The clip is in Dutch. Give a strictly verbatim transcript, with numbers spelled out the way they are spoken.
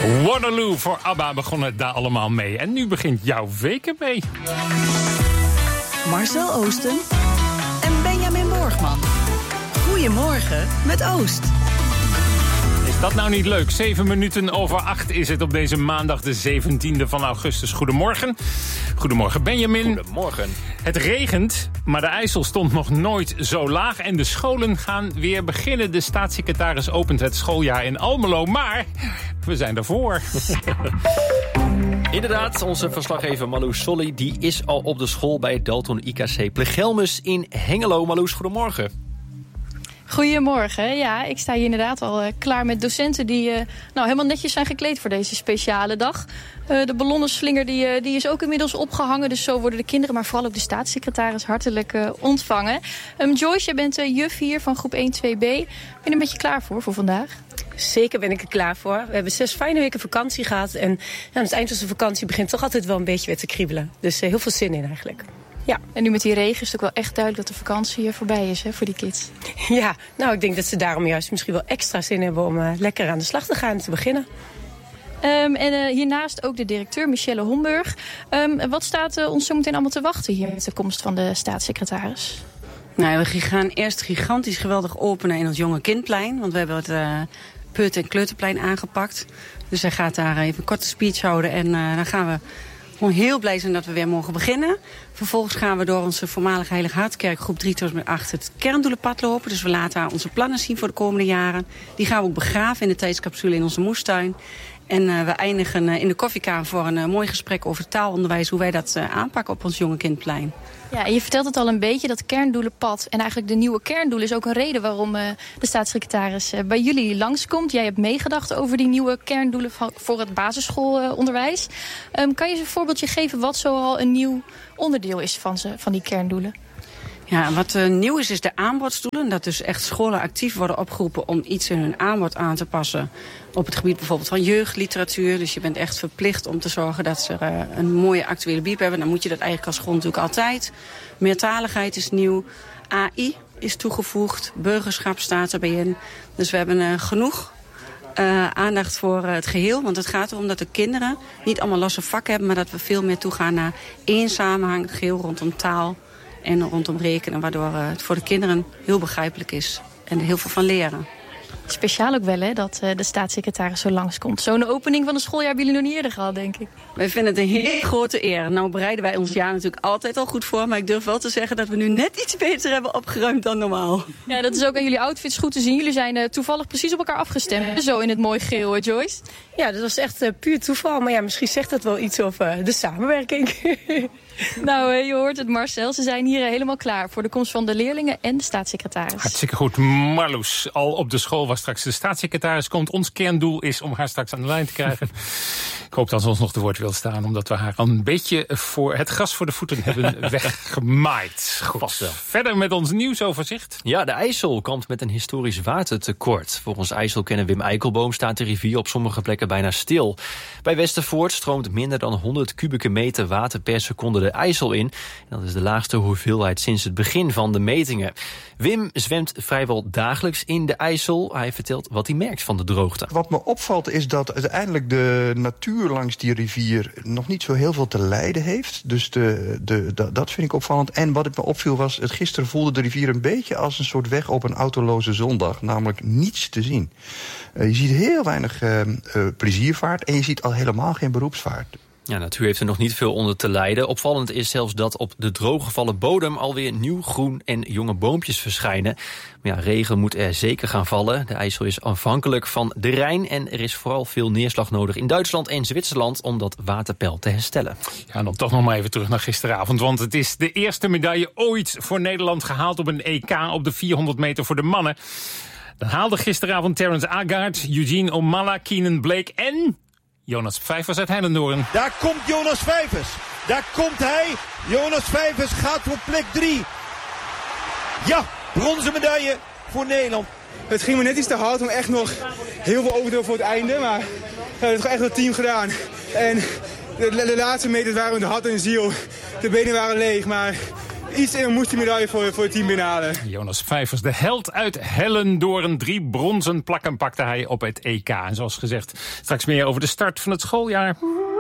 Waterloo voor ABBA begon het daar allemaal mee. En nu begint jouw week ermee. Marcel Oosten en Benjamin Borgman. Goedemorgen met Oost. Is dat nou niet leuk? Zeven minuten over acht is het op deze maandag de zeventiende van augustus. Goedemorgen. Goedemorgen Benjamin. Goedemorgen. Het regent, maar de IJssel stond nog nooit zo laag. En de scholen gaan weer beginnen. De staatssecretaris opent het schooljaar in Almelo. Maar we zijn ervoor. Inderdaad, onze verslaggever Marloes Solly die is al op de school bij het Dalton I K C Plegelmus in Hengelo. Marloes, goedemorgen. Goedemorgen. Ja, ik sta hier inderdaad al uh, klaar met docenten die uh, nou, helemaal netjes zijn gekleed voor deze speciale dag. Uh, de ballonnenslinger die, uh, die is ook inmiddels opgehangen. Dus zo worden de kinderen, maar vooral ook de staatssecretaris hartelijk uh, ontvangen. Um, Joyce, jij bent uh, juf hier van groep één twee B. Ben je er een beetje klaar voor, voor vandaag? Zeker ben ik er klaar voor. We hebben zes fijne weken vakantie gehad. En aan het eind van de vakantie begint toch altijd wel een beetje weer te kriebelen. Dus uh, heel veel zin in eigenlijk. Ja. En nu met die regen is het ook wel echt duidelijk dat de vakantie voorbij is, hè, voor die kids. Ja, nou ik denk dat ze daarom juist misschien wel extra zin hebben om uh, lekker aan de slag te gaan en te beginnen. Um, en uh, hiernaast ook de directeur Michelle Homburg. Um, wat staat uh, ons zo meteen allemaal te wachten hier met de komst van de staatssecretaris? Nou, we gaan eerst gigantisch geweldig openen in ons jonge kindplein. Want we hebben het uh, Peut- en Kleuterplein aangepakt. Dus hij gaat daar even een korte speech houden en uh, dan gaan we gewoon heel blij zijn dat we weer mogen beginnen. Vervolgens gaan we door onze voormalige Heilig Hartkerk groep drie tot met acht het kerndoelenpad lopen. Dus we laten daar onze plannen zien voor de komende jaren. Die gaan we ook begraven in de tijdscapsule in onze moestuin. En uh, we eindigen uh, in de koffiekamer voor een uh, mooi gesprek over taalonderwijs. Hoe wij dat uh, aanpakken op ons jonge kindplein. Ja, en je vertelt het al een beetje, dat kerndoelenpad. En eigenlijk de nieuwe kerndoelen is ook een reden waarom uh, de staatssecretaris uh, bij jullie langskomt. Jij hebt meegedacht over die nieuwe kerndoelen voor het basisschoolonderwijs. Uh, um, kan je eens een voorbeeldje geven wat zoal een nieuw onderdeel is van, ze, van die kerndoelen? Ja, wat uh, nieuw is, is de aanboddoelen. Dat dus echt scholen actief worden opgeroepen om iets in hun aanbod aan te passen. Op het gebied bijvoorbeeld van jeugdliteratuur. Dus je bent echt verplicht om te zorgen dat ze uh, een mooie actuele bieb hebben. Dan moet je dat eigenlijk als school natuurlijk altijd. Meertaligheid is nieuw. A I is toegevoegd. Burgerschap staat erbij in. Dus we hebben uh, genoeg uh, aandacht voor uh, het geheel. Want het gaat erom dat de kinderen niet allemaal losse vakken hebben. Maar dat we veel meer toegaan naar één samenhang. Het geheel rondom taal en rondom rekenen. Waardoor uh, het voor de kinderen heel begrijpelijk is. En er heel veel van leren. Speciaal ook wel, hè, dat uh, de staatssecretaris zo langskomt. Zo'n opening van het schooljaar hebben jullie nog niet eerder gehad, denk ik. Wij vinden het een heel grote eer. Nou bereiden wij ons jaar natuurlijk altijd al goed voor. Maar ik durf wel te zeggen dat we nu net iets beter hebben opgeruimd dan normaal. Ja, dat is ook aan jullie outfits goed te zien. Jullie zijn uh, toevallig precies op elkaar afgestemd. Zo in het mooi geel, hoor, Joyce. Ja, dat was echt uh, puur toeval. Maar ja, misschien zegt dat wel iets over uh, de samenwerking. Nou, uh, je hoort het, Marcel. Ze zijn hier uh, helemaal klaar voor de komst van de leerlingen en de staatssecretaris. Hartstikke goed. Marloes, al op de school waar straks de staatssecretaris komt. Ons kerndoel is om haar straks aan de lijn te krijgen. Ik hoop dat ze ons nog te woord wil staan, omdat we haar al een beetje voor het gras voor de voeten hebben weggemaaid. Goed. Wel. Verder met ons nieuwsoverzicht. Ja, de IJssel kampt met een historisch watertekort. Volgens IJsselkenner Wim Eikelboom staat de rivier op sommige plekken bijna stil. Bij Westervoort stroomt minder dan honderd kubieke meter water per seconde de IJssel in. En dat is de laagste hoeveelheid sinds het begin van de metingen. Wim zwemt vrijwel dagelijks in de IJssel. Hij vertelt wat hij merkt van de droogte. Wat me opvalt is dat uiteindelijk de natuur langs die rivier nog niet zo heel veel te lijden heeft. Dus de, de, de, dat vind ik opvallend. En wat het me opviel was, het gisteren voelde de rivier een beetje als een soort weg op een autoloze zondag. Namelijk niets te zien. Uh, je ziet heel weinig uh, uh, pleziervaart en je ziet al helemaal geen beroepsvaart. Ja, de natuur heeft er nog niet veel onder te lijden. Opvallend is zelfs dat op de drooggevallen bodem alweer nieuw groen en jonge boompjes verschijnen. Maar ja, regen moet er zeker gaan vallen. De IJssel is afhankelijk van de Rijn en er is vooral veel neerslag nodig in Duitsland en Zwitserland om dat waterpeil te herstellen. Ja, dan toch nog maar even terug naar gisteravond, want het is de eerste medaille ooit voor Nederland gehaald op een E K op de vierhonderd meter voor de mannen. Dan haalde gisteravond Terence Agard, Eugene O'Malla, Keenan Blake en Jonas Vijvers uit Heidendoorn. Daar komt Jonas Vijvers. Daar komt hij. Jonas Vijvers gaat voor plek drie. Ja, bronzen medaille voor Nederland. Het ging me net iets te hard om echt nog heel veel over te doen voor het einde. Maar we hebben het echt met het team gedaan. En de, de laatste meters waren we de hart en ziel. De benen waren leeg, maar iets en dan moest die medaille voor, voor het team binnenhalen. Jonas Vijvers, de held uit Hellendoorn. Drie bronzen plakken pakte hij op het E K. En zoals gezegd, straks meer over de start van het schooljaar.